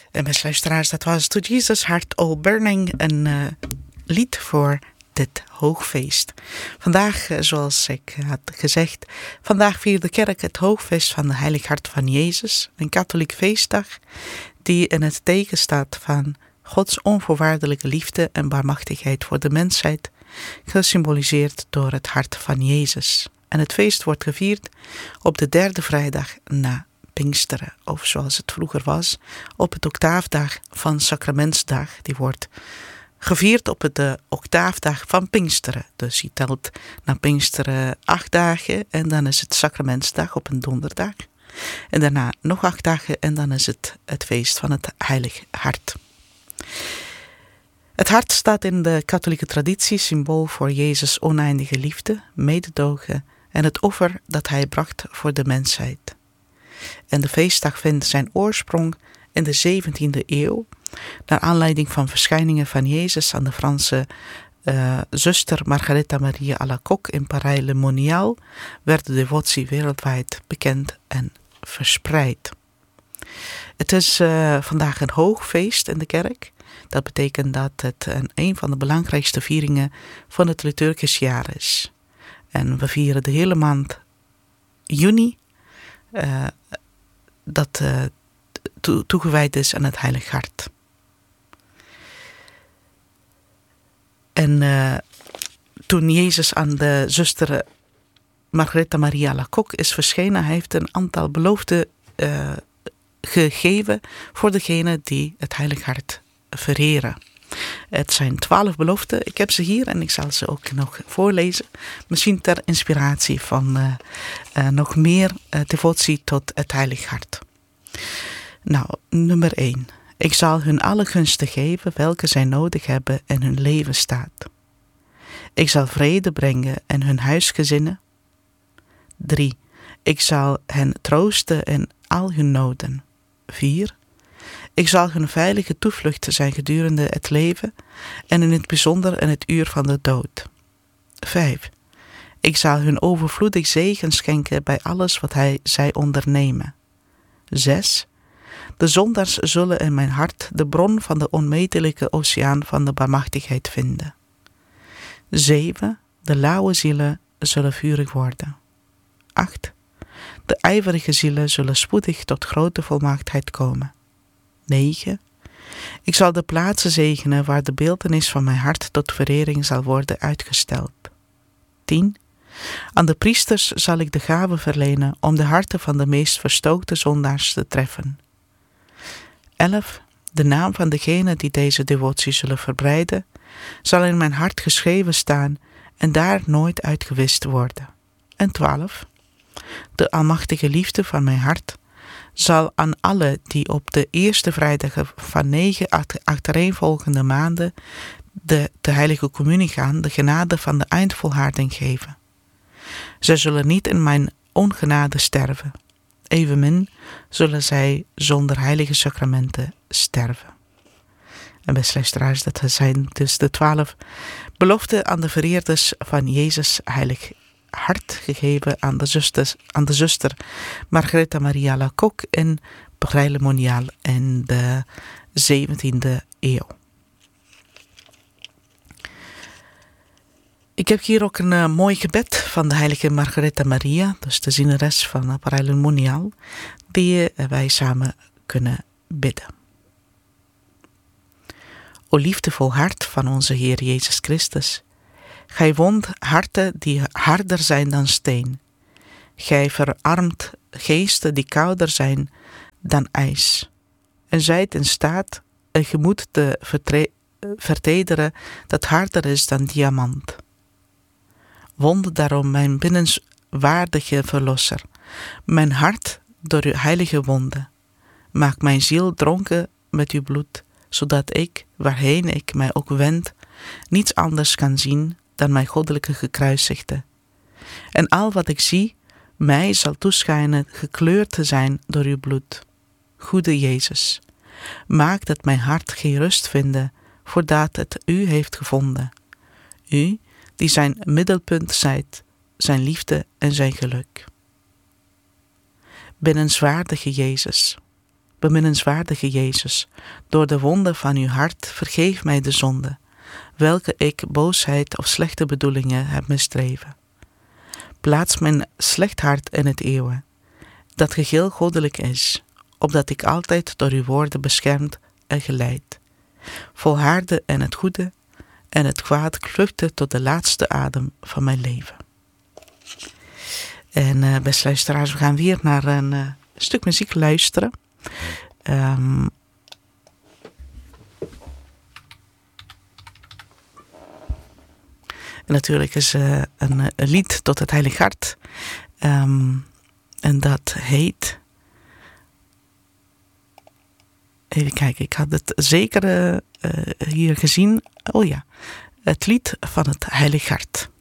En beste luisteraars, dat was To Jesus Heart All Burning, een lied voor dit hoogfeest. Vandaag, zoals ik had gezegd, vandaag viert de kerk het hoogfeest van de Heilig Hart van Jezus. Een katholiek feestdag die in het teken staat van Gods onvoorwaardelijke liefde en barmhartigheid voor de mensheid, gesymboliseerd door het hart van Jezus. En het feest wordt gevierd op de derde vrijdag na Pinksteren, of zoals het vroeger was, op het octaafdag van Sacramentsdag. Die wordt gevierd op de octaafdag van Pinksteren. Dus je telt na Pinksteren 8 dagen en dan is het Sacramentsdag op een donderdag. En daarna nog 8 dagen en dan is het feest van het Heilig Hart. Het hart staat in de katholieke traditie symbool voor Jezus' oneindige liefde, mededogen en het offer dat hij bracht voor de mensheid. En de feestdag vindt zijn oorsprong in de 17e eeuw, naar aanleiding van verschijningen van Jezus aan de Franse zuster Margaretha Maria Alacoque in Paray-le-Monial, werd de devotie wereldwijd bekend en verspreid. Het is vandaag een hoog feest in de kerk. Dat betekent dat het een van de belangrijkste vieringen van het liturgisch jaar is. En we vieren de hele maand juni dat toegewijd is aan het Heilig Hart. En toen Jezus aan de zuster Margaretha Maria Alacoque is verschenen, hij heeft een aantal beloften gegeven voor degenen die het Heilig Hart vereren. Het zijn 12 beloften. Ik heb ze hier en ik zal ze ook nog voorlezen. Misschien ter inspiratie van nog meer devotie tot het Heilig Hart. Nou, nummer 1. Ik zal hun alle gunsten geven welke zij nodig hebben in hun leven staat. Ik zal vrede brengen in hun huisgezinnen. 3. Ik zal hen troosten in al hun noden. 4. Ik zal hun veilige toevlucht zijn gedurende het leven en in het bijzonder in het uur van de dood. 5. Ik zal hun overvloedig zegen schenken bij alles wat zij ondernemen. 6. De zondaars zullen in mijn hart de bron van de onmetelijke oceaan van de barmhartigheid vinden. 7. De lauwe zielen zullen vurig worden. 8. De ijverige zielen zullen spoedig tot grote volmaaktheid komen. 9. Ik zal de plaatsen zegenen waar de beeltenis van mijn hart tot verering zal worden uitgesteld. 10. Aan de priesters zal ik de gave verlenen om de harten van de meest verstookte zondaars te treffen. 11. De naam van degene die deze devotie zullen verbreiden, zal in mijn hart geschreven staan en daar nooit uitgewist worden. En 12. De almachtige liefde van mijn hart zal aan alle die op de eerste vrijdagen van 9 achtereenvolgende maanden de heilige communie gaan, de genade van de eindvolharding geven. Zij zullen niet in mijn ongenade sterven. Evenmin zullen zij zonder heilige sacramenten sterven. En beste luisteraars, dat zijn dus de 12 beloften aan de vereerders van Jezus Heilig Hart, gegeven aan de zuster Margaretha Maria Alacoque in Paray-le-Monial in de 17e eeuw. Ik heb hier ook een mooi gebed van de heilige Margaretha Maria, dus de zieneres van Paray-le-Monial, die wij samen kunnen bidden. O liefdevol hart van onze Heer Jezus Christus, gij wondt harten die harder zijn dan steen. Gij verarmt geesten die kouder zijn dan ijs. En zijt in staat een gemoed te vertederen dat harder is dan diamant. Wond daarom mijn binnenswaardige verlosser, mijn hart door uw heilige wonden. Maak mijn ziel dronken met uw bloed, zodat ik, waarheen ik mij ook wend, niets anders kan zien dan mijn goddelijke gekruisigde. En al wat ik zie, mij zal toeschijnen gekleurd te zijn door uw bloed. Goede Jezus, maak dat mijn hart geen rust vinde, voordat het u heeft gevonden. U, die zijn middelpunt zijt, zijn liefde en zijn geluk. Binnenswaardige Jezus, beminnenswaardige Jezus, door de wonde van uw hart vergeef mij de zonde, welke ik boosheid of slechte bedoelingen heb misdreven. Plaats mijn slecht hart in het eeuwen, dat geheel goddelijk is, opdat ik altijd door uw woorden beschermd en geleid, volharde in het goede en het kwaad vluchtte tot de laatste adem van mijn leven. En beste luisteraars, we gaan weer naar een stuk muziek luisteren. En natuurlijk is een lied tot het Heilig Hart. En dat heet... Even kijken, ik had het zeker hier gezien. Oh ja, het lied van het Heilig Hart.